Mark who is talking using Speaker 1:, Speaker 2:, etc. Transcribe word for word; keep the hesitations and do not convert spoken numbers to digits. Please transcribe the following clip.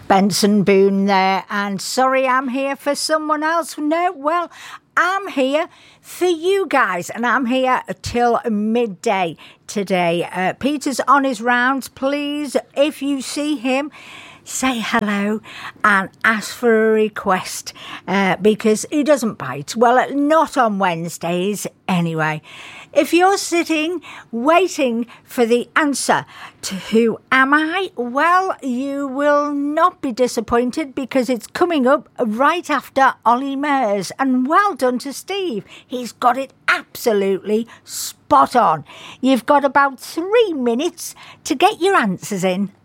Speaker 1: Benson Boone there, and sorry I'm here for someone else. No, well, I'm here for you guys, and I'm here till midday today. Uh, Peter's on his rounds. Please, if you see him, say hello and ask for a request, uh, because he doesn't bite. Well, not on Wednesdays anyway. If you're sitting waiting for the answer to who am I, well, you will not be disappointed, because it's coming up right after Ollie Murs. And well done to Steve. He's got it absolutely spot on. You've got about three minutes to get your answers in.